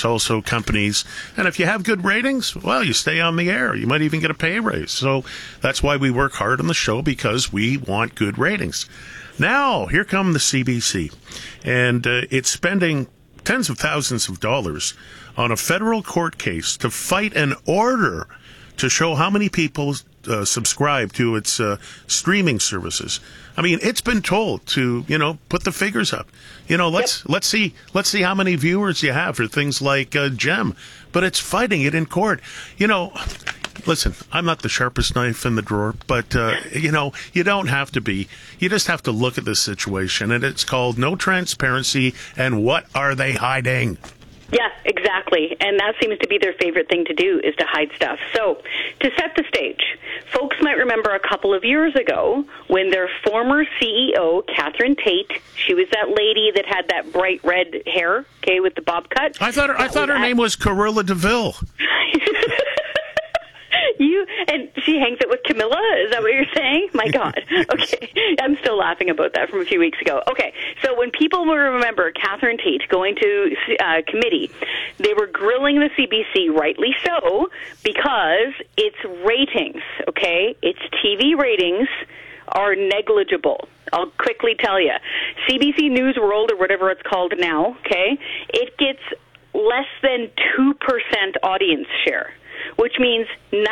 there's also companies. And if you have good ratings, well, you stay on the air. You might even get a pay raise. So that's why we work hard on the show, because we want good ratings. Now, here come the CBC. And it's spending tens of thousands of dollars on a federal court case to fight an order to show how many people subscribe to its streaming services. I mean, it's been told to, put the figures up. Let's see how many viewers you have for things like Gem. But it's fighting it in court. Listen, I'm not the sharpest knife in the drawer, but, you don't have to be. You just have to look at this situation, and it's called no transparency, and what are they hiding? Yeah, exactly. And that seems to be their favorite thing to do, is to hide stuff. So, to set the stage, folks might remember a couple of years ago when their former CEO, Catherine Tate, she was that lady that had that bright red hair, okay, with the bob cut. I thought her name was Cruella de Vil. And she hangs it with Camilla? Is that what you're saying? My God. Okay. I'm still laughing about that from a few weeks ago. Okay. So when people will remember Catherine Tate going to committee, they were grilling the CBC, rightly so, because its ratings, okay, its TV ratings are negligible. I'll quickly tell you. CBC News World, or whatever it's called now, okay, it gets less than 2% audience share, which means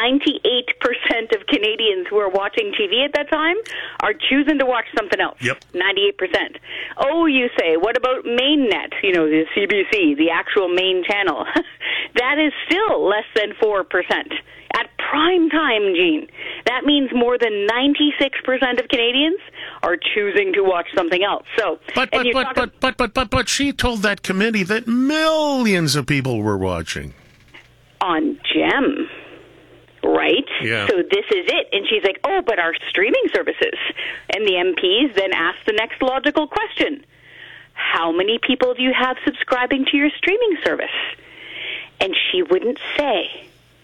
98% of Canadians who are watching TV at that time are choosing to watch something else. Yep. 98%. Oh, you say, what about MainNet, the CBC, the actual main channel? That is still less than 4%. At prime time, Gene, that means more than 96% of Canadians are choosing to watch something else. So, but she told that committee that millions of people were watching on Gem, right? Yeah. So this is it. And she's like, oh, but our streaming services. And the MPs then ask the next logical question. How many people do you have subscribing to your streaming service? And she wouldn't say.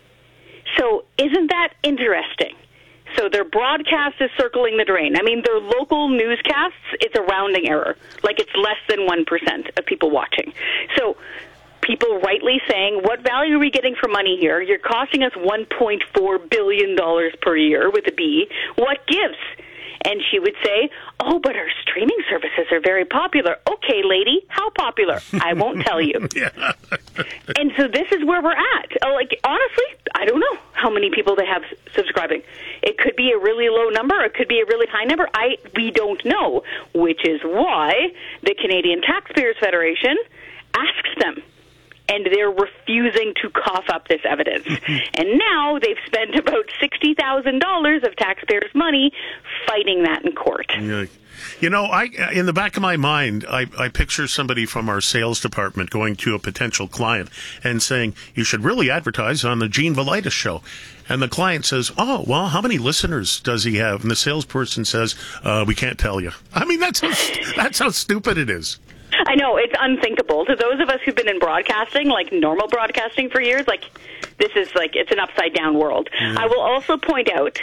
So isn't that interesting? So their broadcast is circling the drain. I mean, their local newscasts, it's a rounding error. Like it's less than 1% of people watching. So people rightly saying, what value are we getting for money here? You're costing us $1.4 billion per year with a B. What gives? And she would say, oh, but our streaming services are very popular. Okay, lady, how popular? I won't tell you. Yeah. And so this is where we're at. Like, honestly, I don't know how many people they have subscribing. It could be a really low number. It could be a really high number. We don't know, which is why the Canadian Taxpayers Federation asks them. And they're refusing to cough up this evidence. And now they've spent about $60,000 of taxpayers' money fighting that in court. Yeah. In the back of my mind, I picture somebody from our sales department going to a potential client and saying, you should really advertise on the Gene Velitis show. And the client says, oh, well, how many listeners does he have? And the salesperson says, we can't tell you. I mean, that's how stupid it is. I know, it's unthinkable. To those of us who've been in broadcasting, like normal broadcasting for years, like this is like, it's an upside-down world. Mm. I will also point out,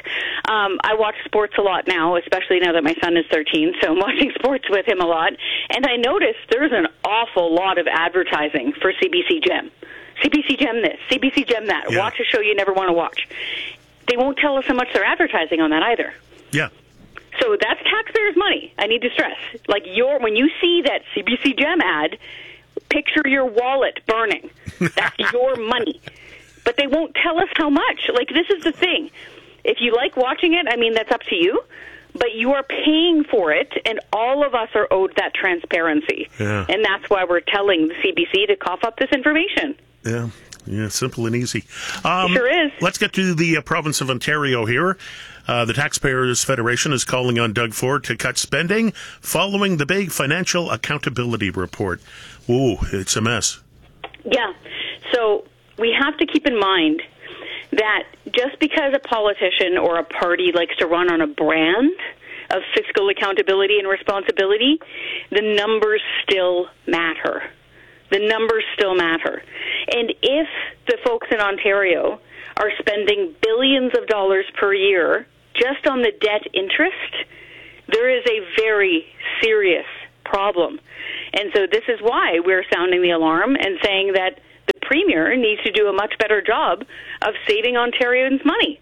I watch sports a lot now, especially now that my son is 13, so I'm watching sports with him a lot, and I noticed there's an awful lot of advertising for CBC Gem. CBC Gem this, CBC Gem that. Yeah. Watch a show you never want to watch. They won't tell us how much they're advertising on that either. Yeah. So that's taxpayers' money, I need to stress. Like when you see that CBC Gem ad, picture your wallet burning. That's your money. But they won't tell us how much. Like, this is the thing. If you like watching it, I mean, that's up to you. But you are paying for it, and all of us are owed that transparency. Yeah. And that's why we're telling the CBC to cough up this information. Yeah. Yeah, simple and easy. It sure is. Let's get to the province of Ontario here. The Taxpayers Federation is calling on Doug Ford to cut spending following the big financial accountability report. Ooh, it's a mess. Yeah. So we have to keep in mind that just because a politician or a party likes to run on a brand of fiscal accountability and responsibility, the numbers still matter. The numbers still matter. And if the folks in Ontario are spending billions of dollars per year just on the debt interest, there is a very serious problem. And so this is why we're sounding the alarm and saying that the Premier needs to do a much better job of saving Ontarians money.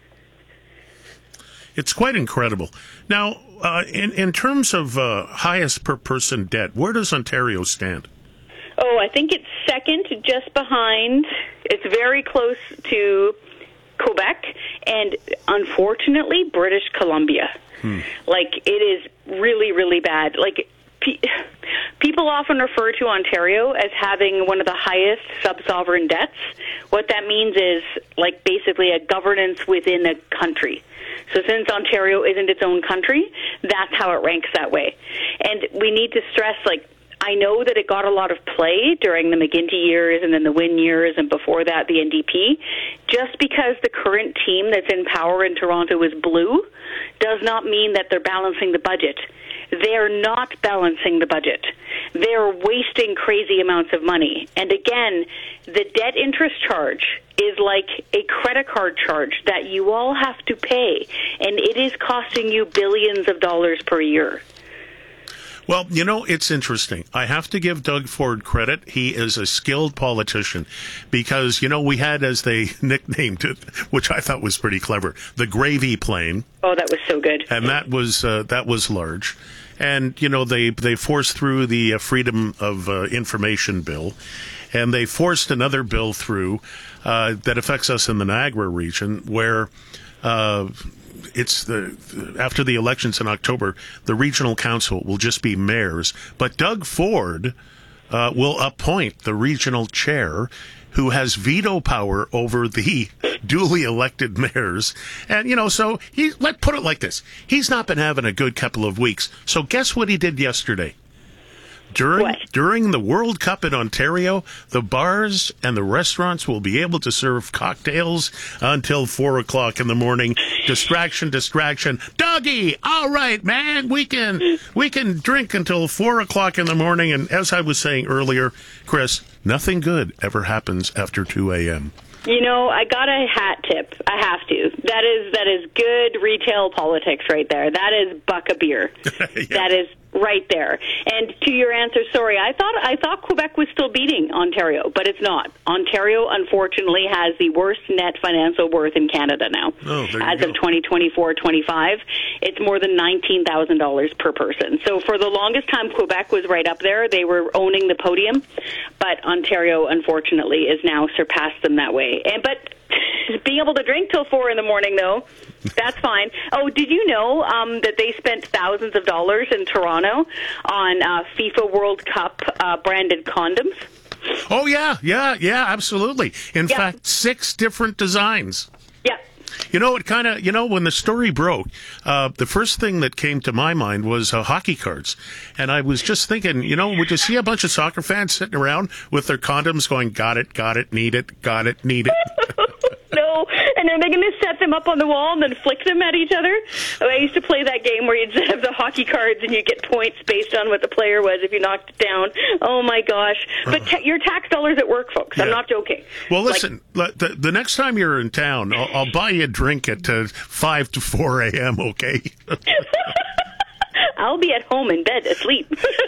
It's quite incredible. Now, in terms of highest per person debt, where does Ontario stand? Oh, I think it's second, just behind. It's very close to Quebec and, unfortunately, British Columbia. Like, it is really, really bad. Like, people often refer to Ontario as having one of the highest sub-sovereign debts. What that means is, like, basically a governance within a country. So since Ontario isn't its own country, that's how it ranks that way. And we need to stress, like, I know that it got a lot of play during the McGuinty years and then the Wynne years and before that the NDP. Just because the current team that's in power in Toronto is blue does not mean that they're balancing the budget. They're not balancing the budget. They're wasting crazy amounts of money. And again, the debt interest charge is like a credit card charge that you all have to pay, and it is costing you billions of dollars per year. Well, you know, it's interesting. I have to give Doug Ford credit. He is a skilled politician because, you know, we had, as they nicknamed it, which I thought was pretty clever, the gravy plane. Oh, that was so good. And that was large. And, you know, they forced through the Freedom of Information bill, and they forced another bill through that affects us in the Niagara region where it's after the elections in October, the regional council will just be mayors, but Doug Ford will appoint the regional chair, who has veto power over the duly elected mayors. And, you know, so let's put it like this. He's not been having a good couple of weeks. So guess what he did yesterday? During the World Cup in Ontario, the bars and the restaurants will be able to serve cocktails until 4 o'clock in the morning. Distraction. Dougie, all right, man, we can drink until 4 o'clock in the morning. And as I was saying earlier, Chris, nothing good ever happens after 2 a.m. You know, I got a hat tip. I have to. That is good retail politics right there. That is buck a beer. Yeah. That is right there. And to your answer, sorry, I thought Quebec was still beating Ontario, but it's not. Ontario, unfortunately, has the worst net financial worth in Canada now. As of 2024-25, it's more than $19,000 per person. So for the longest time, Quebec was right up there. They were owning the podium, but Ontario, unfortunately, has now surpassed them that way. But being able to drink till 4 in the morning, though, that's fine. Oh, did you know that they spent thousands of dollars in Toronto on FIFA World Cup branded condoms? Oh, yeah, absolutely. In fact, 6 different designs. Yeah. You know, when the story broke, the first thing that came to my mind was hockey cards. And I was just thinking, you know, would you see a bunch of soccer fans sitting around with their condoms going, got it, need it, got it, need it? No, and are they going to set them up on the wall and then flick them at each other? I used to play that game where you'd have the hockey cards and you get points based on what the player was if you knocked it down. Oh, my gosh. But your tax dollars at work, folks. Yeah. I'm not joking. Well, listen, the next time you're in town, I'll buy you a drink at 5 to 4 a.m., okay? I'll be at home in bed asleep.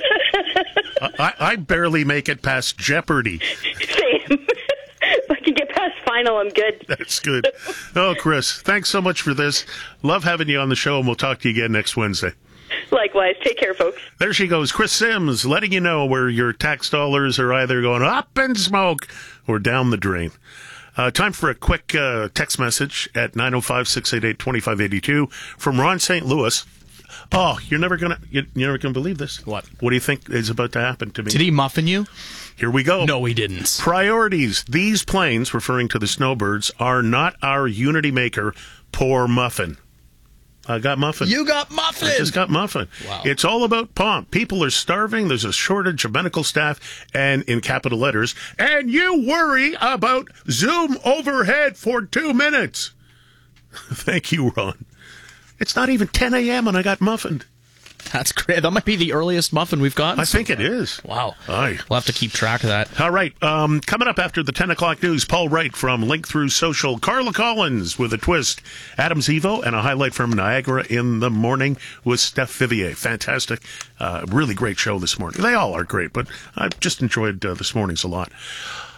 I barely make it past Jeopardy. Same. If I can get past final, I'm good. That's good. Oh, Chris, thanks so much for this. Love having you on the show, and we'll talk to you again next Wednesday. Likewise. Take care, folks. There she goes, Chris Sims, letting you know where your tax dollars are either going up in smoke or down the drain. Time for a quick text message at 905-688-2582 from Ron St. Louis. Oh, you're never gonna believe this. What? What do you think is about to happen to me? Did he muffin you? Here we go. No, he didn't. Priorities. These planes, referring to the snowbirds, are not our unity maker. Poor muffin. I got muffin. You got muffin. I just got muffin. Wow. It's all about pomp. People are starving. There's a shortage of medical staff, and in capital letters, and you worry about Zoom overhead for 2 minutes. Thank you, Ron. It's not even 10 a.m. and I got muffined. That's great. That might be the earliest muffin we've gotten. I think it is. Wow. Aye. We'll have to keep track of that. All right. Coming up after the 10 o'clock news, Paul Wright from Link Through Social, Carla Collins with a twist, Adam Zivo, and a highlight from Niagara in the morning with Steph Vivier. Fantastic. Really great show this morning. They all are great, but I've just enjoyed this morning's a lot.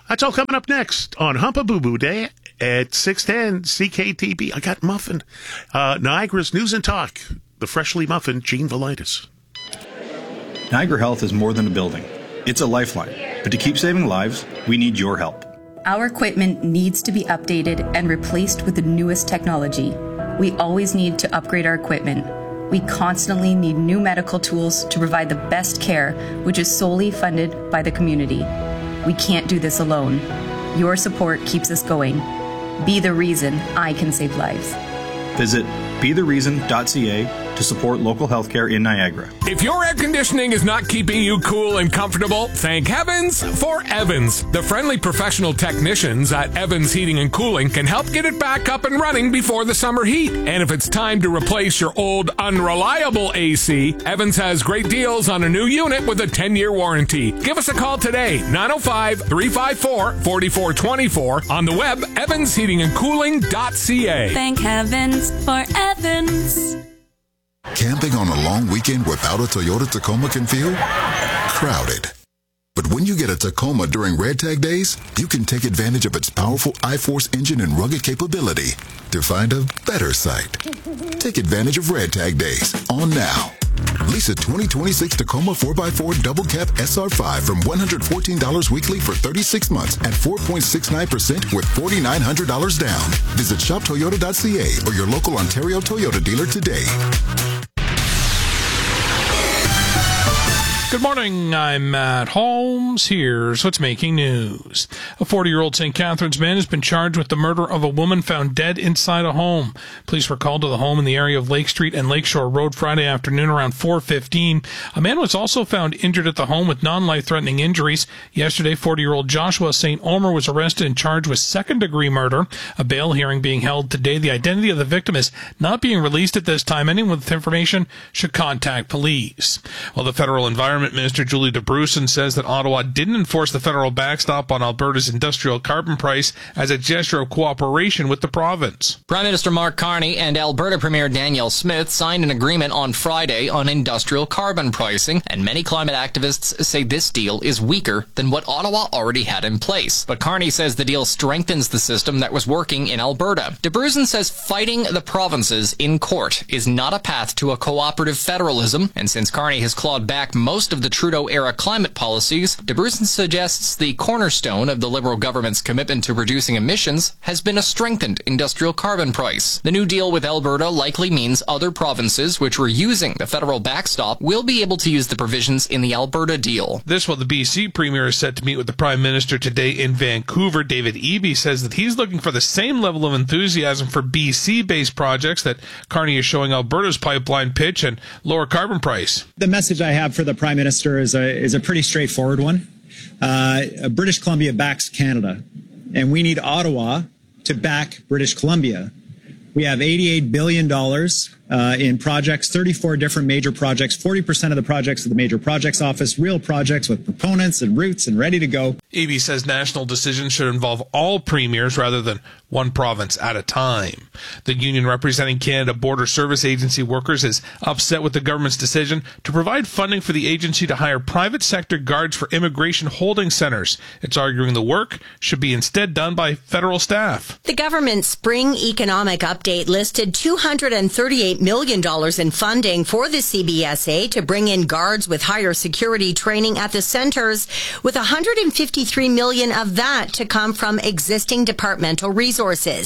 That's all coming up next on Humpa Boo Boo Day at 6:10 CKTB. I got muffin. Niagara's News and Talk. The freshly muffined Gene Velitis. Niagara Health is more than a building. It's a lifeline. But to keep saving lives, we need your help. Our equipment needs to be updated and replaced with the newest technology. We always need to upgrade our equipment. We constantly need new medical tools to provide the best care, which is solely funded by the community. We can't do this alone. Your support keeps us going. Be the reason I can save lives. Visit bethereason.ca to support local healthcare in Niagara. If your air conditioning is not keeping you cool and comfortable, thank heavens for Evans. The friendly professional technicians at Evans Heating and Cooling can help get it back up and running before the summer heat. And if it's time to replace your old unreliable AC, Evans has great deals on a new unit with a 10-year warranty. Give us a call today, 905-354-4424, on the web, evansheatingandcooling.ca. Thank heavens for Evans. Camping on a long weekend without a Toyota Tacoma can feel crowded. But when you get a Tacoma during Red Tag Days, you can take advantage of its powerful I-Force engine and rugged capability to find a better site. Take advantage of Red Tag Days on now. Lease a 2026 Tacoma 4x4 Double Cab SR5 from $114 weekly for 36 months at 4.69% with $4,900 down. Visit shoptoyota.ca or your local Ontario Toyota dealer today. Good morning, I'm Matt Holmes. Here's what's making news. A 40-year-old St. Catharines man has been charged with the murder of a woman found dead inside a home. Police were called to the home in the area of Lake Street and Lakeshore Road Friday afternoon around 4:15. A man was also found injured at the home with non-life-threatening injuries. Yesterday, 40-year-old Joshua St. Omer was arrested and charged with second-degree murder. A bail hearing being held today. The identity of the victim is not being released at this time. Anyone with information should contact police. Well, the Federal Environment Minister Julie DeBruson says that Ottawa didn't enforce the federal backstop on Alberta's industrial carbon price as a gesture of cooperation with the province. Prime Minister Mark Carney and Alberta Premier Danielle Smith signed an agreement on Friday on industrial carbon pricing, and many climate activists say this deal is weaker than what Ottawa already had in place. But Carney says the deal strengthens the system that was working in Alberta. DeBruson says fighting the provinces in court is not a path to a cooperative federalism, and since Carney has clawed back most of the Trudeau-era climate policies, DeBruson suggests the cornerstone of the Liberal government's commitment to reducing emissions has been a strengthened industrial carbon price. The new deal with Alberta likely means other provinces which were using the federal backstop will be able to use the provisions in the Alberta deal. This while the BC Premier is set to meet with the Prime Minister today in Vancouver. David Eby says that he's looking for the same level of enthusiasm for BC-based projects that Carney is showing Alberta's pipeline pitch and lower carbon price. The message I have for the Prime Minister is a pretty straightforward one. British Columbia backs Canada, and we need Ottawa to back British Columbia. We have $88 billion in projects, 34 different major projects, 40% of the projects of the Major Projects Office, real projects with proponents and routes and ready to go. Eby says national decisions should involve all premiers rather than one province at a time. The union representing Canada Border Service Agency workers is upset with the government's decision to provide funding for the agency to hire private sector guards for immigration holding centers. It's arguing the work should be instead done by federal staff. The government's spring economic update listed $238 million in funding for the CBSA to bring in guards with higher security training at the centers, with $153 million of that to come from existing departmental resources.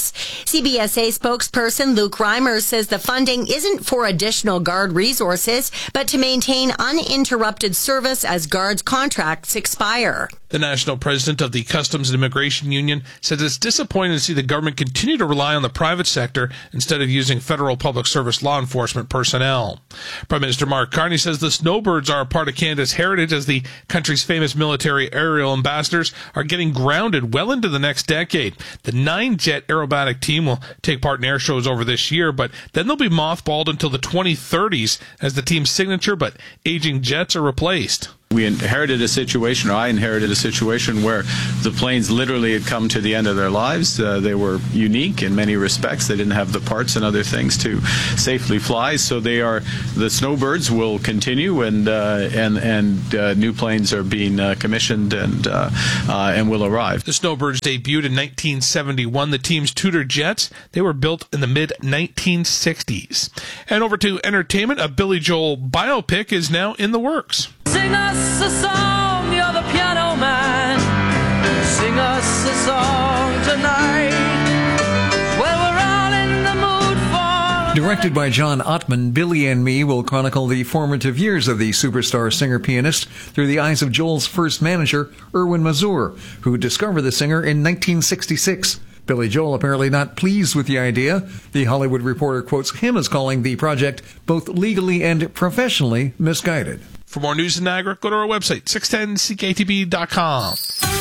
CBSA spokesperson Luke Reimer says the funding isn't for additional guard resources, but to maintain uninterrupted service as guards' contracts expire. The national president of the Customs and Immigration Union says it's disappointing to see the government continue to rely on the private sector instead of using federal public service law enforcement personnel. Prime Minister Mark Carney says the snowbirds are a part of Canada's heritage as the country's famous military aerial ambassadors are getting grounded well into the next decade. The 9-jet aerobatic team will take part in air shows over this year, but then they'll be mothballed until the 2030s as the team's signature but aging jets are replaced. We inherited a situation, or I inherited a situation, where the planes literally had come to the end of their lives. They were unique in many respects. They didn't have the parts and other things to safely fly. So the Snowbirds will continue, and new planes are being commissioned and will arrive. The Snowbirds debuted in 1971. The team's Tudor jets, they were built in the mid-1960s. And over to entertainment, a Billy Joel biopic is now in the works. Sing us a song, you're the piano man. Sing us a song tonight. Well, we're all in the mood for... Directed by John Ottman, Billy and Me will chronicle the formative years of the superstar singer-pianist through the eyes of Joel's first manager, Erwin Mazur, who discovered the singer in 1966. Billy Joel apparently not pleased with the idea. The Hollywood Reporter quotes him as calling the project both legally and professionally misguided. For more news in Niagara, go to our website, 610ckatb.com.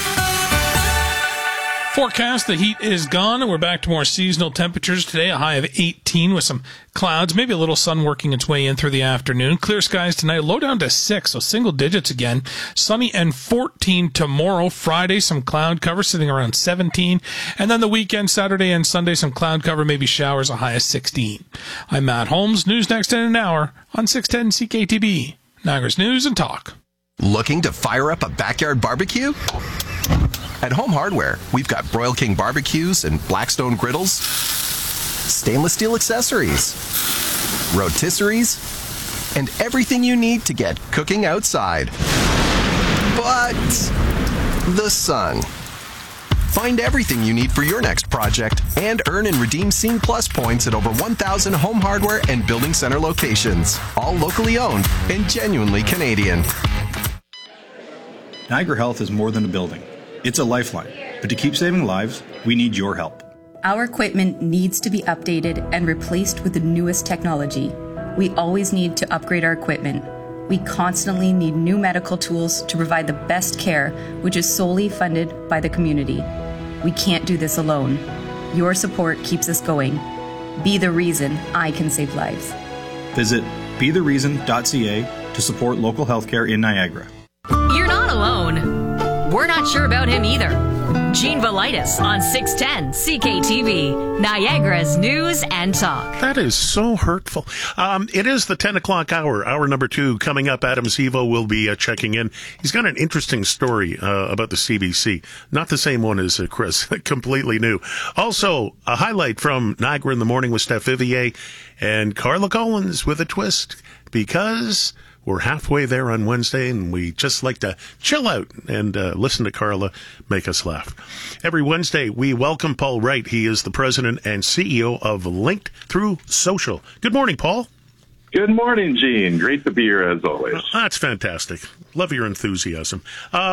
Forecast, the heat is gone, and we're back to more seasonal temperatures today, a high of 18 with some clouds, maybe a little sun working its way in through the afternoon. Clear skies tonight, low down to 6, so single digits again. Sunny and 14 tomorrow. Friday, some cloud cover, sitting around 17. And then the weekend, Saturday and Sunday, some cloud cover, maybe showers, a high of 16. I'm Matt Holmes. News next in an hour on 610 CKTB. Niagara's News and Talk. Looking to fire up a backyard barbecue? At Home Hardware, we've got Broil King barbecues and Blackstone griddles, stainless steel accessories, rotisseries, and everything you need to get cooking outside. But the sun. Find everything you need for your next project and earn and redeem Scene Plus points at over 1,000 Home Hardware and Building Center locations, all locally owned and genuinely Canadian. Niagara Health is more than a building. It's a lifeline. But to keep saving lives, we need your help. Our equipment needs to be updated and replaced with the newest technology. We always need to upgrade our equipment. We constantly need new medical tools to provide the best care, which is solely funded by the community. We can't do this alone. Your support keeps us going. Be the reason I can save lives. Visit bethereason.ca to support local healthcare in Niagara. You're not alone. We're not sure about him either. Gene Velitis on 610 CKTV, Niagara's News and Talk. That is so hurtful. It is the 10 o'clock hour, hour number 2. Coming up, Adam Zivo will be checking in. He's got an interesting story about the CBC. Not the same one as Chris, completely new. Also, a highlight from Niagara in the Morning with Steph Vivier and Carla Collins with a twist, because we're halfway there on Wednesday, and we just like to chill out and listen to Carla make us laugh. Every Wednesday, we welcome Paul Wright. He is the president and CEO of Linked Through Social. Good morning, Paul. Good morning, Gene. Great to be here, as always. That's fantastic. Love your enthusiasm.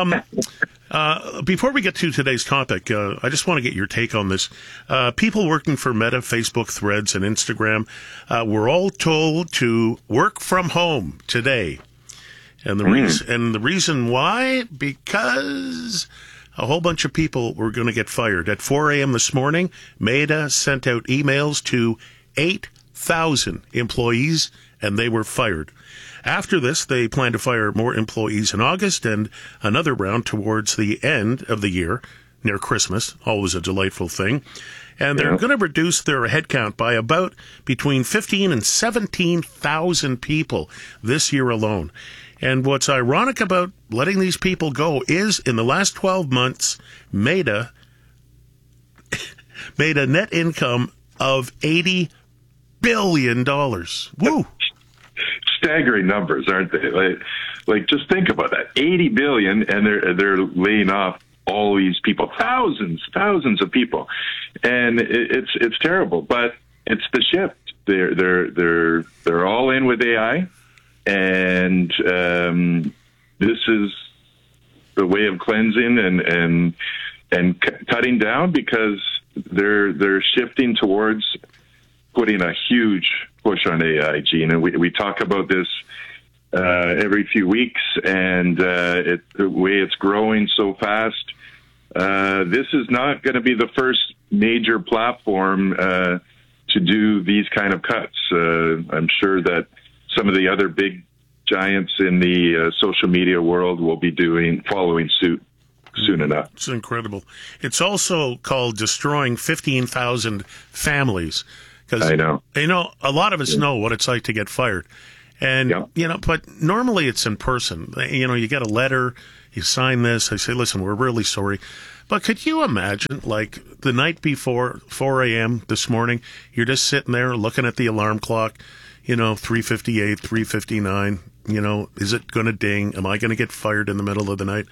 Before we get to today's topic, I just want to get your take on this. People working for Meta, Facebook, Threads, and Instagram were all told to work from home today. And the reason why? Because a whole bunch of people were going to get fired. At 4 a.m. this morning, Meta sent out emails to 8,000 employees, and they were fired. After this, they plan to fire more employees in August and another round towards the end of the year, near Christmas, always a delightful thing. And they're going to reduce their headcount by about between 15 and 17,000 people this year alone. And what's ironic about letting these people go is in the last 12 months, Meta made a net income of $80 billion. Woo! Staggering numbers, aren't they? Like just think about that. 80 billion, and they're laying off all these people, thousands of people, and it's terrible. But it's the shift. They're all in with AI, and this is the way of cleansing and cutting down, because they're shifting towards putting a huge push on AI, Gene, and we talk about this every few weeks, and the way it's growing so fast. This is not going to be the first major platform to do these kind of cuts. I'm sure that some of the other big giants in the social media world will be following suit soon enough. It's incredible. It's also called destroying 15,000 families. I know. A lot of us know what it's like to get fired. And, but normally it's in person. You get a letter, you sign this, they say, listen, we're really sorry. But could you imagine, like, the night before 4 a.m. this morning, you're just sitting there looking at the alarm clock, 3:58, 3:59, is it going to ding? Am I going to get fired in the middle of the night?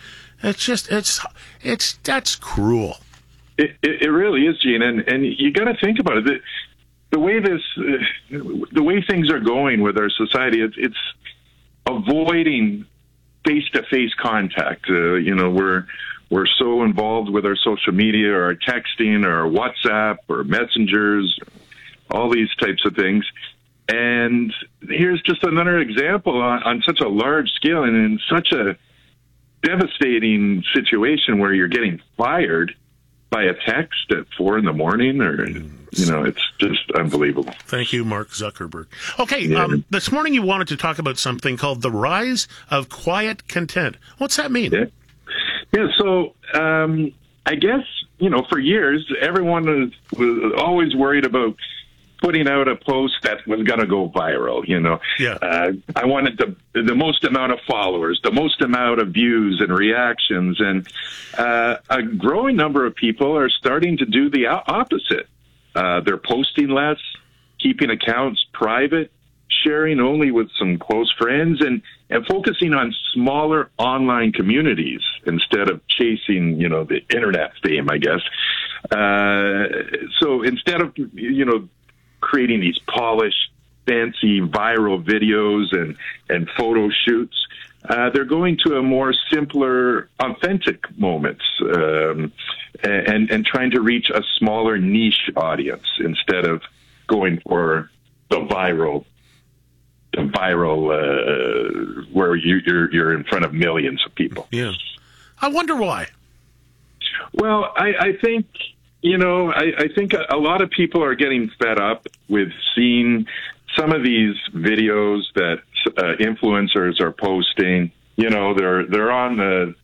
That's cruel. It really is, Gene. And you got to think about it. The way things are going with our society, it's avoiding face-to-face contact. We're so involved with our social media, or our texting, or our WhatsApp, or messengers, all these types of things. And here's just another example on such a large scale and in such a devastating situation where you're getting fired by a text at 4 a.m, or it's just unbelievable. Thank you, Mark Zuckerberg. Okay, this morning you wanted to talk about something called the rise of quiet content. What's that mean? Yeah. So I guess for years everyone was always worried about putting out a post that was going to go viral. I wanted the most amount of followers, the most amount of views and reactions, and a growing number of people are starting to do the opposite. They're posting less, keeping accounts private, sharing only with some close friends, and focusing on smaller online communities instead of chasing, the internet fame, I guess. So instead of, creating these polished, fancy, viral videos and photo shoots, they're going to a more simpler, authentic moments, and trying to reach a smaller niche audience instead of going for the viral where you're in front of millions of people. Yeah, I wonder why. Well, I think. I think a lot of people are getting fed up with seeing some of these videos that influencers are posting. They're on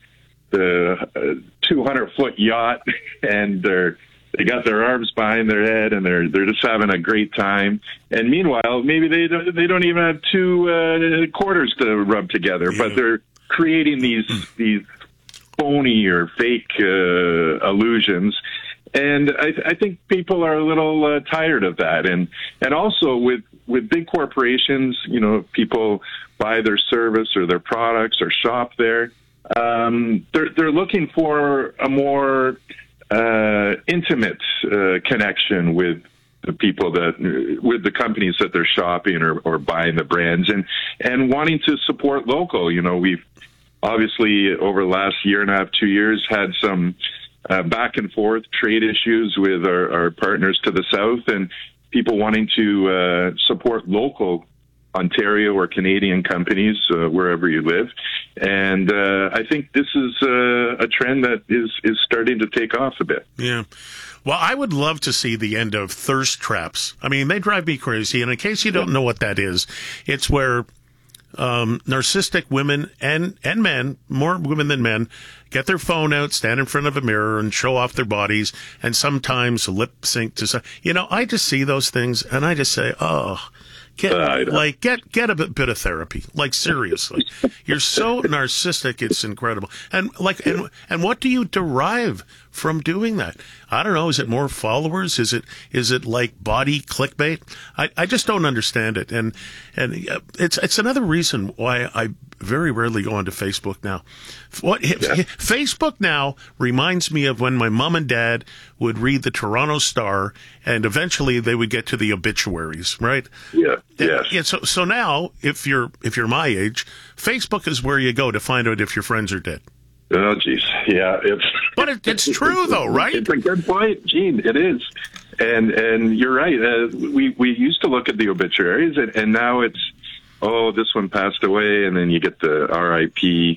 the 200-foot yacht, and they got their arms behind their head, and they're just having a great time. And meanwhile, maybe they don't even have two quarters to rub together, but they're creating these phony or fake illusions. And I think people are a little tired of that. And also with big corporations, people buy their service or their products or shop there. They're looking for a more intimate connection with the people with the companies that they're shopping or buying the brands, and wanting to support local. We've obviously over the last year and a half, 2 years, had some back and forth trade issues with our partners to the south, and people wanting to support local Ontario or Canadian companies wherever you live. And I think this is a trend that is starting to take off a bit. Yeah. Well, I would love to see the end of thirst traps. I mean, they drive me crazy. And in case you don't know what that is, it's where narcissistic women and men, more women than men, get their phone out, stand in front of a mirror, and show off their bodies, and sometimes lip sync to some. I just see those things, and I just say, oh. Get a bit of therapy. Like, seriously. You're so narcissistic, it's incredible. And what do you derive from doing that? I don't know. Is it more followers? Is it like body clickbait? I just don't understand it. And it's another reason why I very rarely go onto Facebook now. Facebook now reminds me of when my mom and dad would read the Toronto Star, and eventually they would get to the obituaries, right? Yeah. Yes. Yeah. So now, if you're my age, Facebook is where you go to find out if your friends are dead. Oh, geez. Yeah. But it's true, though, right? It's a good point, Gene. It is. And you're right. We used to look at the obituaries, and now it's, oh, this one passed away, and then you get the RIP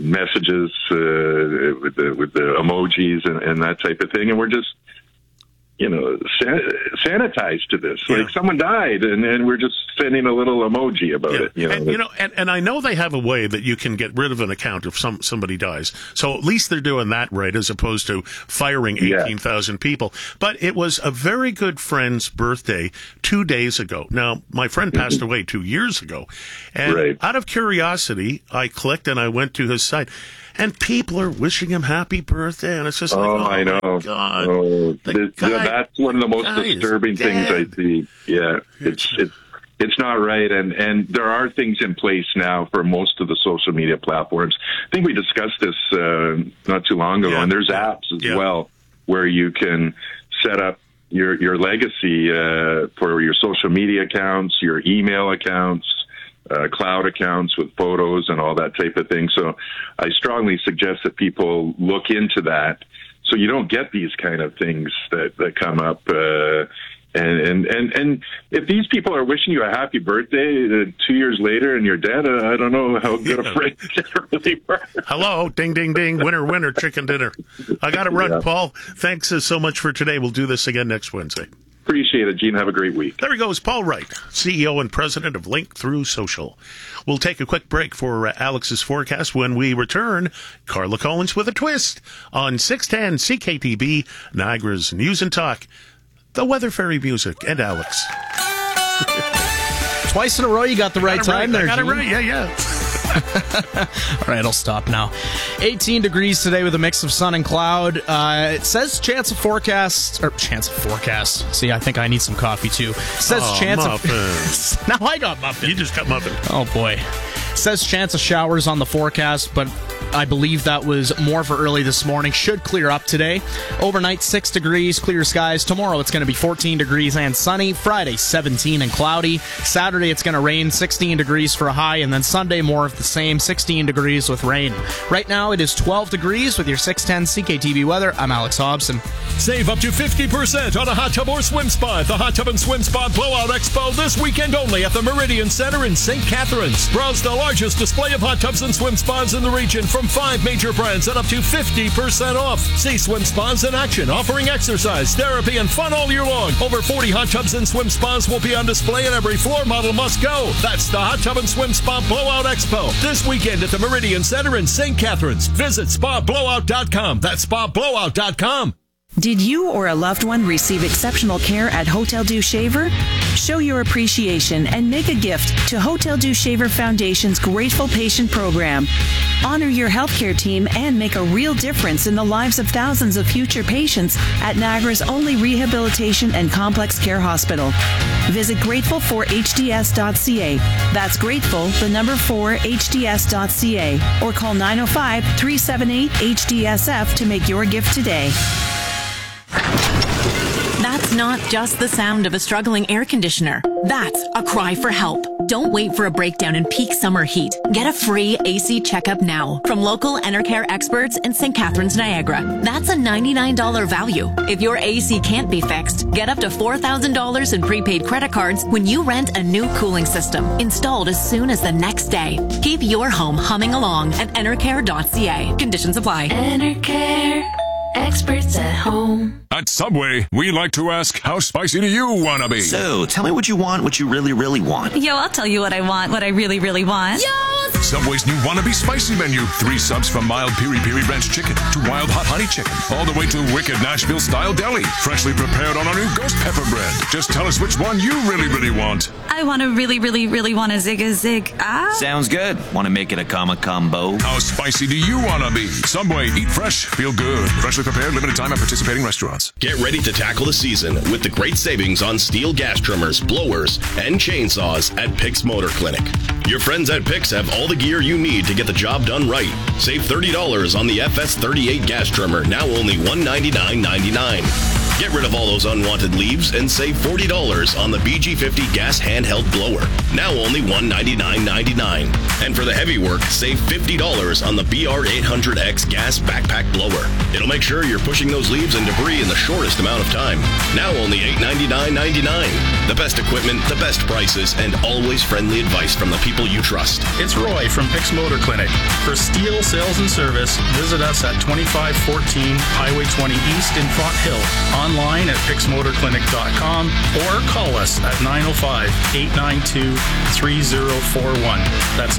messages with the emojis and that type of thing, and we're just sanitized to this. Like someone died, and we're just sending a little emoji about it. And I know they have a way that you can get rid of an account if somebody dies. So at least they're doing that right, as opposed to firing 18,000 people. But it was a very good friend's birthday 2 days ago. Now, my friend passed away 2 years ago. And out of curiosity, I clicked and I went to his site. And people are wishing him happy birthday, and it's just like, I know. My God. That's one of the most disturbing things I see. Yeah, it's not right, and there are things in place now for most of the social media platforms. I think we discussed this not too long ago, and there's apps as well where you can set up your legacy for your social media accounts, your email accounts, cloud accounts with photos and all that type of thing. So I strongly suggest that people look into that so you don't get these kind of things that come up. And if these people are wishing you a happy birthday 2 years later and you're dead, I don't know how good a friend they really were. Hello, ding, ding, ding, winner, chicken dinner. I got to run, Paul. Thanks so much for today. We'll do this again next Wednesday. Appreciate it, Gene. Have a great week. There he goes, Paul Wright, CEO and president of Link Through Social. We'll take a quick break for Alex's forecast. When we return, Carla Collins with a twist on 610 CKTB, Niagara's News and Talk, the Weather Fairy music, and Alex. Twice in a row you got the right time there, I got Gene. it right, yeah. All right, I'll stop now. 18 degrees today with a mix of sun and cloud. It says chance of forecast. See, I think I need some coffee too. It says chance of. Now I got muffin. You just got muffin. Oh boy. It says chance of showers on the forecast, but I believe that was more for early this morning. Should clear up today. Overnight, 6 degrees, clear skies. Tomorrow, it's going to be 14 degrees and sunny. Friday, 17 and cloudy. Saturday, it's going to rain, 16 degrees for a high. And then Sunday, more of the same, 16 degrees with rain. Right now, it is 12 degrees with your 610 CKTV weather. I'm Alex Hobson. Save up to 50% on a hot tub or swim spa at the Hot Tub and Swim Spa Blowout Expo this weekend only at the Meridian Center in St. Catharines. Browse the largest display of hot tubs and swim spas in the region from 5 major brands at up to 50% off. See swim spas in action, offering exercise, therapy, and fun all year long. Over 40 hot tubs and swim spas will be on display, and every floor model must go. That's the Hot Tub and Swim Spa Blowout Expo this weekend at the Meridian Center in St. Catharines. Visit spablowout.com. That's spablowout.com. Did you or a loved one receive exceptional care at Hotel Dieu Shaver? Show your appreciation and make a gift to Hotel Dieu Shaver Foundation's Grateful Patient Program. Honor your healthcare team and make a real difference in the lives of thousands of future patients at Niagara's only rehabilitation and complex care hospital. Visit grateful4hds.ca. That's grateful, the number 4hds.ca, or call 905-378-HDSF to make your gift today. That's not just the sound of a struggling air conditioner. That's a cry for help. Don't wait for a breakdown in peak summer heat. Get a free AC checkup now from local Enercare experts in St. Catharines, Niagara. That's a $99 value. If your AC can't be fixed, get up to $4,000 in prepaid credit cards when you rent a new cooling system, installed as soon as the next day. Keep your home humming along at enercare.ca. Conditions apply. Enercare. Experts at home. At Subway, we like to ask, how spicy do you want to be? So, tell me what you want, what you really, really want. Yo, I'll tell you what I want, what I really, really want. Yo! Subway's new Wannabe Spicy menu. 3 subs from mild piri-piri ranch chicken to wild hot honey chicken, all the way to wicked Nashville-style deli. Freshly prepared on our new ghost pepper bread. Just tell us which one you really, really want. I want to really, really, really want a zig. Sounds good. Want to make it a combo? How spicy do you want to be? Subway, eat fresh, feel good. Freshly prepared, limited time at participating restaurants. Get ready to tackle the season with the great savings on steel gas trimmers, blowers, and chainsaws at Pix Motor Clinic. Your friends at Pix have all the gear you need to get the job done right. Save $30 on the FS38 gas trimmer, now only $199.99. Get rid of all those unwanted leaves and save $40 on the BG50 gas handheld blower, now only $199.99. And for the heavy work, save $50 on the BR800X gas backpack blower. It'll make sure you're pushing those leaves and debris in the shortest amount of time, now only $899.99. The best equipment, the best prices, and always friendly advice from the people you trust. It's Roy from Pix Motor Clinic. For steel sales and service, visit us at 2514 Highway 20 East in Font Hill. online at pixmotorclinic.com or call us at 905-892-3041. That's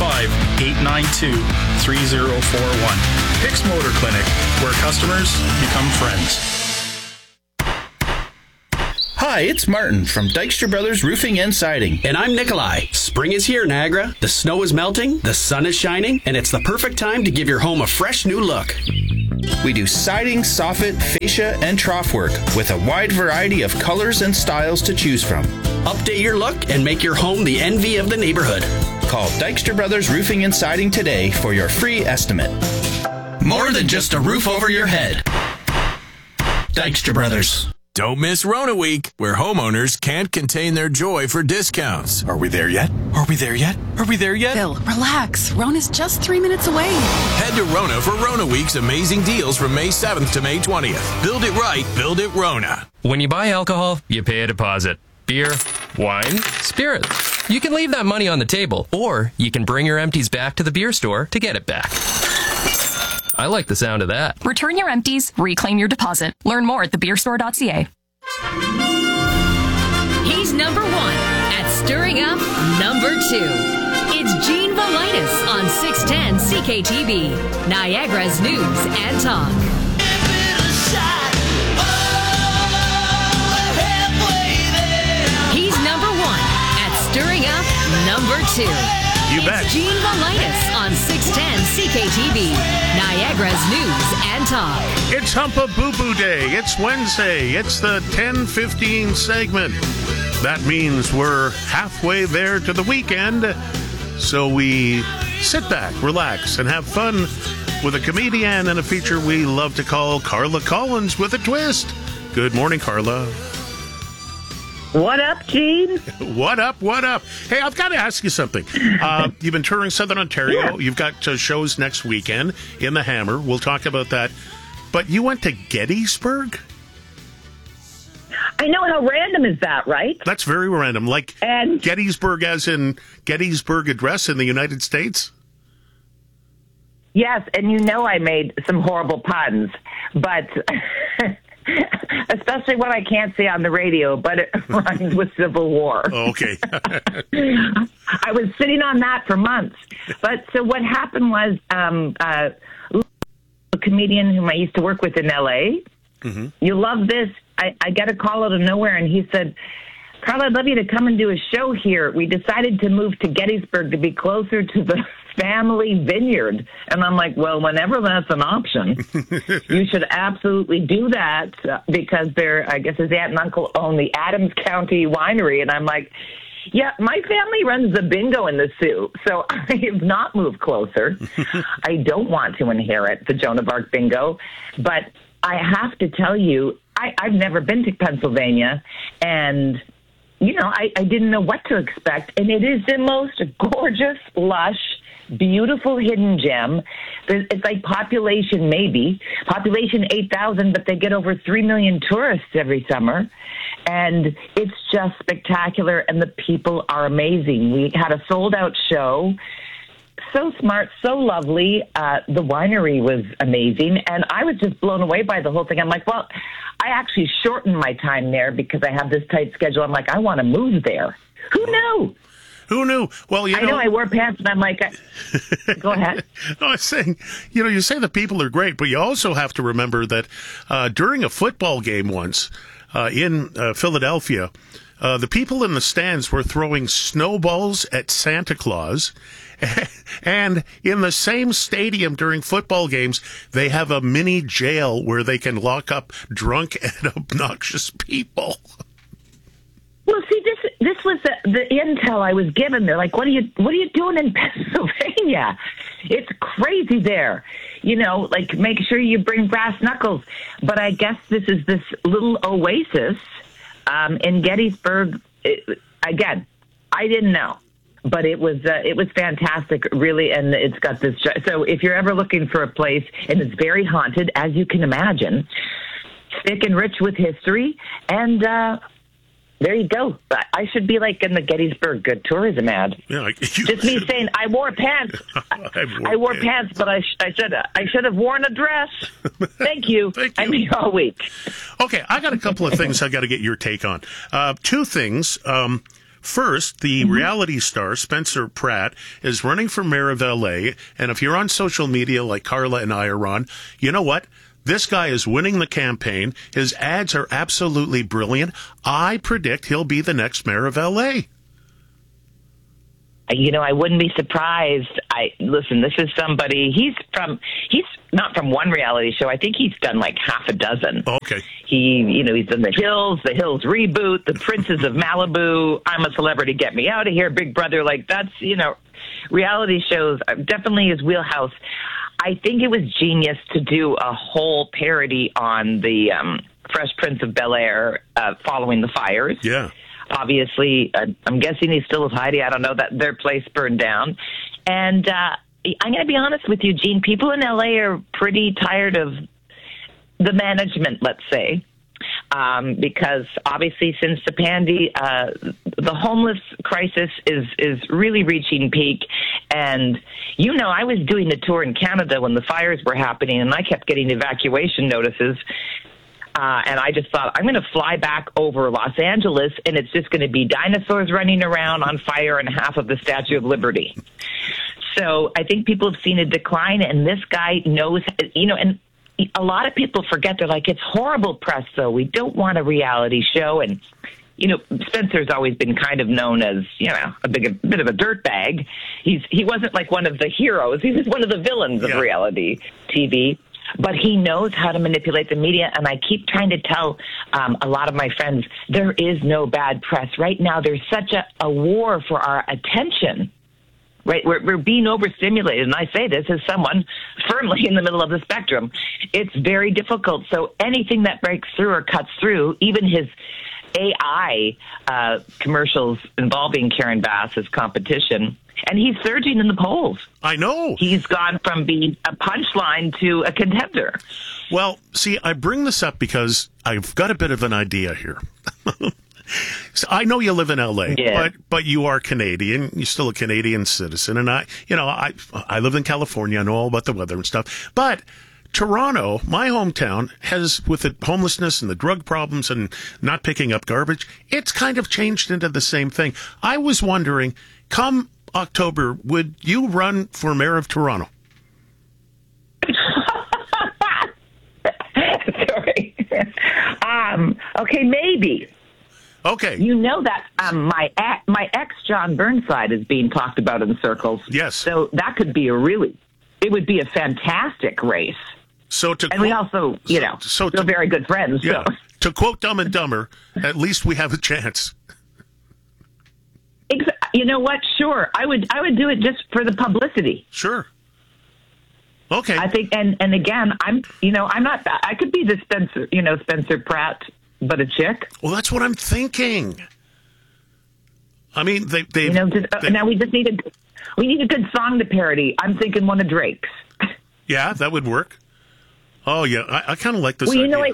905-892-3041. Pix Motor Clinic, where customers become friends. Hi, it's Martin from Dykstra Brothers Roofing and Siding. And I'm Nikolai. Spring is here, Niagara. The snow is melting, the sun is shining, and it's the perfect time to give your home a fresh new look. We do siding, soffit, fascia, and trough work with a wide variety of colors and styles to choose from. Update your look and make your home the envy of the neighborhood. Call Dykstra Brothers Roofing and Siding today for your free estimate. More than just a roof over your head. Dykstra Brothers. Don't miss Rona Week, where homeowners can't contain their joy for discounts. Are we there yet? Are we there yet? Are we there yet? Phil, relax. Rona's just 3 minutes away. Head to Rona for Rona Week's amazing deals from May 7th to May 20th. Build it right, build it Rona. When you buy alcohol, you pay a deposit. Beer, wine, spirits. You can leave that money on the table, or you can bring your empties back to the beer store to get it back. I like the sound of that. Return your empties, reclaim your deposit. Learn more at thebeerstore.ca. He's number one at stirring up number two. It's Gene Valitis on 610 CKTB, Niagara's News and Talk. He's number one at stirring up number two. You bet. It's Gene Valitis on 610 CKTB, Niagara's News and Talk. It's Humpa Boo Boo Day. It's Wednesday. It's the 10:15 segment. That means we're halfway there to the weekend. So we sit back, relax, and have fun with a comedian and a feature we love to call Carla Collins with a twist. Good morning, Carla. What up, Gene? What up, what up? Hey, I've got to ask you something. You've been touring Southern Ontario. Yeah. You've got shows next weekend in the Hammer. We'll talk about that. But you went to Gettysburg? I know. How random is that, right? That's very random. Like Gettysburg as in Gettysburg Address in the United States? Yes, and you know I made some horrible puns, but... especially when I can't say on the radio, but it rhymes with Civil War. Okay. I was sitting on that for months. But so what happened was a comedian whom I used to work with in L.A., you love this. I get a call out of nowhere, and he said, Carla, I'd love you to come and do a show here. We decided to move to Gettysburg to be closer to the family vineyard. And I'm like, well, whenever that's an option, you should absolutely do that because I guess his aunt and uncle own the Adams County Winery. And I'm like, yeah, my family runs the bingo in the Sioux, so I have not moved closer. I don't want to inherit the Joan of Arc bingo, but I have to tell you, I've never been to Pennsylvania, and you know, I didn't know what to expect, and it is the most gorgeous, lush, beautiful hidden gem. It's like population 8,000, but they get over 3 million tourists every summer, and it's just spectacular, and the people are amazing. We had a sold-out show. So smart, so lovely. The winery was amazing, and I was just blown away by the whole thing. I'm like, well, I actually shortened my time there because I have this tight schedule. I'm like, I want to move there. Who knew? Who knew? Well, I know I wore pants, and I'm like, go ahead. No, I was saying, you say the people are great, but you also have to remember that during a football game once in Philadelphia, the people in the stands were throwing snowballs at Santa Claus. And in the same stadium during football games, they have a mini jail where they can lock up drunk and obnoxious people. Well, see, this was the intel I was given. They're like, what are you doing in Pennsylvania? It's crazy there. Like, make sure you bring brass knuckles. But I guess this is this little oasis in Gettysburg. Again, I didn't know. But it was fantastic, really, and it's got this. So if you're ever looking for a place, and it's very haunted, as you can imagine, thick and rich with history, and There you go. I should be like in the Gettysburg Good Tourism ad. Yeah, just me saying, I wore pants. I wore pants, but I should have worn a dress. Thank you. I'm here all week. Okay, I got a couple of things I got to get your take on. Two things. First, the reality star, Spencer Pratt, is running for mayor of L.A., and if you're on social media like Carla and I are on, you know what? This guy is winning the campaign. His ads are absolutely brilliant. I predict he'll be the next mayor of L.A. You know, I wouldn't be surprised. Listen, this is somebody, he's not from one reality show. I think he's done like half a dozen. Okay. He's done The Hills reboot, The Princes of Malibu, I'm a Celebrity, Get Me Out of Here, Big Brother. Like, that's, reality shows are definitely his wheelhouse. I think it was genius to do a whole parody on the Fresh Prince of Bel-Air following the fires. Yeah. Obviously, I'm guessing he's still with Heidi. I don't know, that their place burned down. And I'm going to be honest with you, Gene, people in L.A. are pretty tired of the management, let's say. Because obviously since the the homeless crisis is really reaching peak. And, I was doing the tour in Canada when the fires were happening, and I kept getting evacuation notices. And I just thought, I'm going to fly back over Los Angeles, and it's just going to be dinosaurs running around on fire and half of the Statue of Liberty. So I think people have seen a decline, and this guy knows, and a lot of people forget. They're like, it's horrible press, though. We don't want a reality show. And, Spencer's always been kind of known as, a bit of a dirtbag. He wasn't like one of the heroes. He was one of the villains of reality TV. But he knows how to manipulate the media, and I keep trying to tell a lot of my friends, there is no bad press. Right now, there's such a war for our attention. Right, we're being overstimulated, and I say this as someone firmly in the middle of the spectrum. It's very difficult. So anything that breaks through or cuts through, even his AI commercials involving Karen Bass as competition, and he's surging in the polls. I know. He's gone from being a punchline to a contender. Well, see, I bring this up because I've got a bit of an idea here. So I know you live in L.A., but you are Canadian. You're still a Canadian citizen, and I live in California. I know all about the weather and stuff. But Toronto, my hometown, has, with the homelessness and the drug problems and not picking up garbage, it's kind of changed into the same thing. I was wondering, come October, would you run for mayor of Toronto? Sorry. Okay, maybe. Okay. You know that my ex, John Burnside, is being talked about in circles. Yes. So that could be it would be a fantastic race. We also, we're very good friends. Yeah. So. To quote Dumb and Dumber, at least we have a chance. You know what? Sure. I would do it just for the publicity. Sure. Okay. I think, and again, I'm not, I could be the Spencer Pratt, but a chick. Well, that's what I'm thinking. I mean, now we just need a good song to parody. I'm thinking one of Drake's. Yeah, that would work. Oh yeah, I kind of like this idea. Well,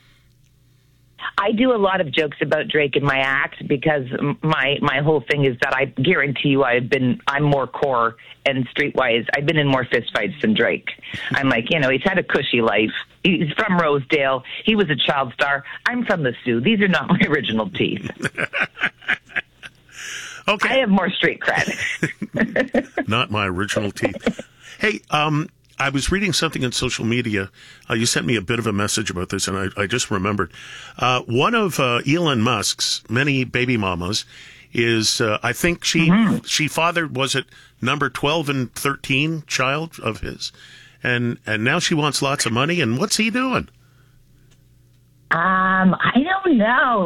I do a lot of jokes about Drake in my act because my whole thing is that I guarantee you I'm more core and streetwise. I've been in more fistfights than Drake. I'm like, he's had a cushy life. He's from Rosedale. He was a child star. I'm from the Sioux. These are not my original teeth. Okay. I have more street cred. Not my original teeth. Hey, I was reading something on social media. You sent me a bit of a message about this, and I just remembered. One of Elon Musk's many baby mamas is, I think she fathered, was it number 12 and 13 child of his? And now she wants lots of money, and what's he doing? I don't know.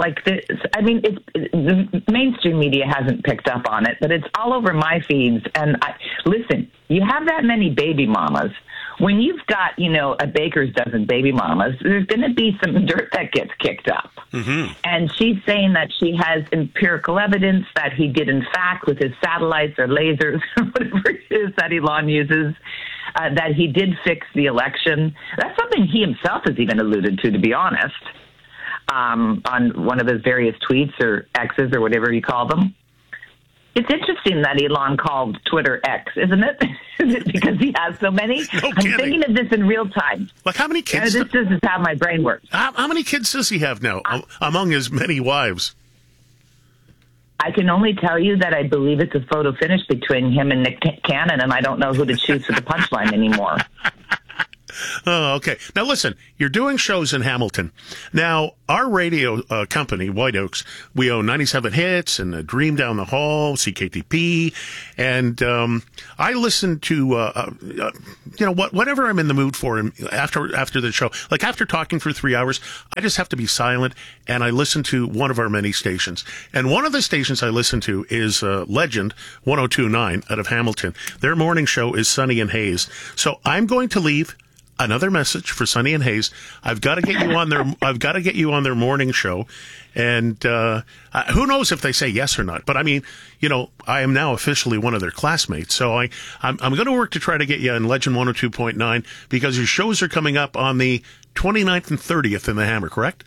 The mainstream media hasn't picked up on it, but it's all over my feeds. And listen, you have that many baby mamas. When you've got, a baker's dozen baby mamas, there's going to be some dirt that gets kicked up. Mm-hmm. And she's saying that she has empirical evidence that he did, in fact, with his satellites or lasers or whatever it is that Elon uses, that he did fix the election. That's something he himself has even alluded to be honest. on one of his various tweets or X's or whatever you call them. It's interesting that Elon called Twitter X, isn't it? Is it because he has so many? No I'm kidding. thinking of this in real time. Like, how many kids? This is how my brain works. How many kids does he have now, among his many wives? I can only tell you that I believe it's a photo finish between him and Nick Cannon, and I don't know who to choose for the punchline anymore. Oh, okay. Now, listen, you're doing shows in Hamilton. Now, our radio company, White Oaks, we own 97 Hits and Dream Down the Hall, CKTP, and I listen to, whatever I'm in the mood for after the show. Like, after talking for 3 hours, I just have to be silent, and I listen to one of our many stations. And one of the stations I listen to is Legend 102.9 out of Hamilton. Their morning show is Sunny and Hayes. So I'm going to leave another message for Sunny and Hayes. I've got to get you on their. I've got to get you on their morning show, and who knows if they say yes or not. But I mean, I am now officially one of their classmates, so I'm going to work to try to get you on Legend 102.9 because your shows are coming up on the 29th and 30th in the Hammer, correct?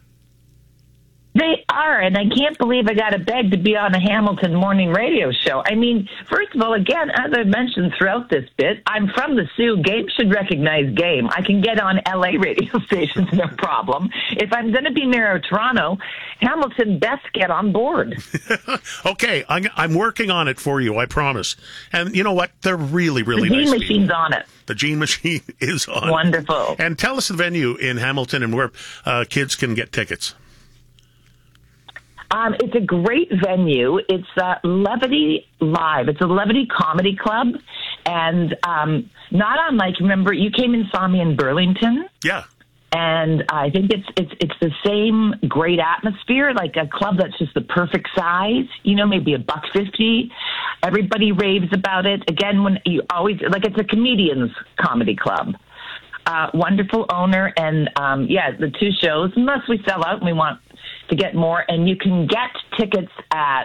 They are, and I can't believe I got to beg to be on a Hamilton morning radio show. I mean, first of all, again, as I mentioned throughout this bit, I'm from the Sioux. Game should recognize game. I can get on LA radio stations, no problem. If I'm going to be mayor of Toronto, Hamilton best get on board. Okay, I'm working on it for you, I promise. And you know what? They're really, really nice. The Gene Machine's on it. The Gene Machine is on. Wonderful. And tell us the venue in Hamilton and where kids can get tickets. It's a great venue. It's Levity Live. It's a Levity Comedy Club. And not unlike, remember, you came and saw me in Burlington? Yeah. And I think it's the same great atmosphere, like a club that's just the perfect size, maybe $1.50. Everybody raves about it. Again, when you always, like, it's a comedian's comedy club. Wonderful owner. And, the two shows, unless we sell out and we want to get more, and you can get tickets at,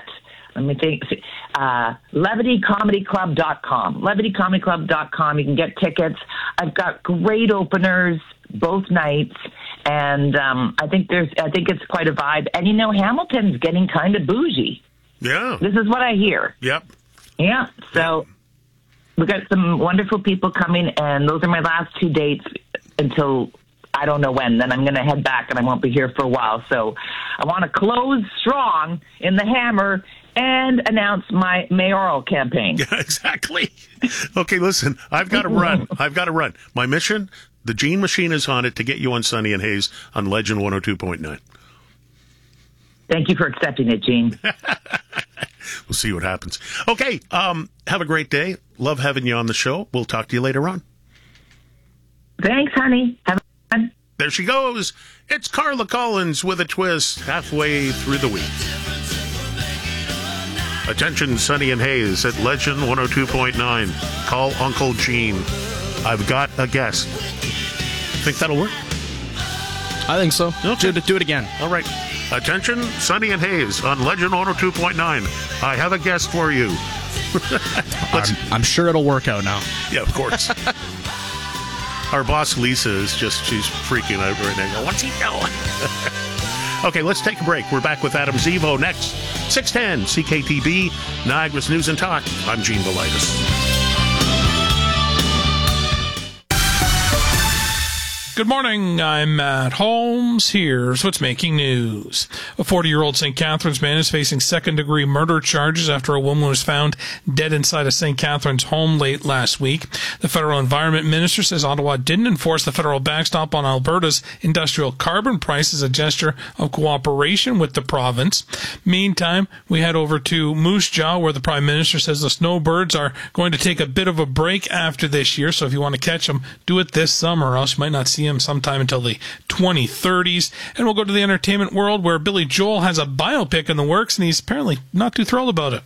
levitycomedyclub.com. levitycomedyclub.com. You can get tickets. I've got great openers both nights, and I think it's quite a vibe. And Hamilton's getting kind of bougie. Yeah. This is what I hear. Yep. Yeah. So we've got some wonderful people coming, and those are my last two dates until I don't know when. Then I'm going to head back, and I won't be here for a while. So I want to close strong in the Hammer and announce my mayoral campaign. Yeah, exactly. Okay, listen, I've got to run. My mission, the Gene Machine is on it to get you on Sunny and Hayes on Legend 102.9. Thank you for accepting it, Gene. We'll see what happens. Okay, have a great day. Love having you on the show. We'll talk to you later on. Thanks, honey. Have a There she goes. It's Carla Collins with a twist halfway through the week. Attention, Sunny and Hayes at Legend 102.9. Call Uncle Gene. I've got a guest. Think that'll work? I think so. Okay. Do it again. All right. Attention, Sunny and Hayes on Legend 102.9. I have a guest for you. I'm sure it'll work out now. Yeah, of course. Our boss, Lisa, she's freaking out right now. What's he doing? Okay, let's take a break. We're back with Adam Zivo next. 610 CKTB, Niagara's News and Talk. I'm Gene Velitis. Good morning, I'm Matt Holmes. Here's what's making news. A 40-year-old St. Catharines man is facing second-degree murder charges after a woman was found dead inside a St. Catharines home late last week. The federal environment minister says Ottawa didn't enforce the federal backstop on Alberta's industrial carbon price as a gesture of cooperation with the province. Meantime, we head over to Moose Jaw, where the Prime Minister says the snowbirds are going to take a bit of a break after this year, so if you want to catch them, do it this summer, or else you might not see him sometime until the 2030s. And we'll go to the entertainment world, where Billy Joel has a biopic in the works, and he's apparently not too thrilled about it.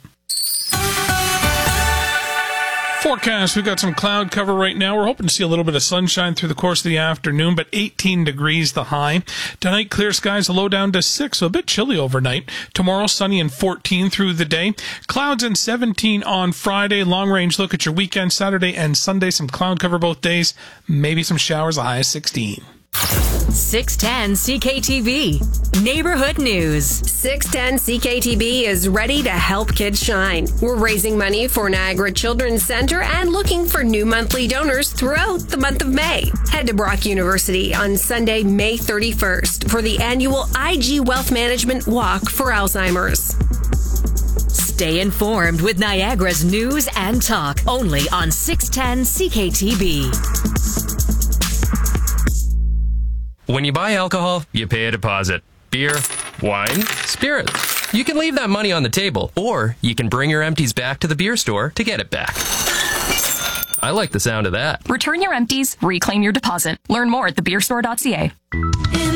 Forecast, we've got some cloud cover right now. We're hoping to see a little bit of sunshine through the course of the afternoon, but 18 degrees the high. Tonight, clear skies, a low down to 6, so a bit chilly overnight. Tomorrow, sunny and 14 through the day. Clouds and 17 on Friday. Long range look at your weekend, Saturday and Sunday. Some cloud cover both days. Maybe some showers, a high of 16. 610 CKTV. Neighborhood News. 610 CKTB is ready to help kids shine. We're raising money for Niagara Children's Center and looking for new monthly donors throughout the month of May. Head to Brock University on Sunday, May 31st for the annual IG Wealth Management Walk for Alzheimer's. Stay informed with Niagara's news and talk, only on 610 CKTB. When you buy alcohol, you pay a deposit. Beer, wine, spirits. You can leave that money on the table, or you can bring your empties back to the beer store to get it back. I like the sound of that. Return your empties, reclaim your deposit. Learn more at thebeerstore.ca. In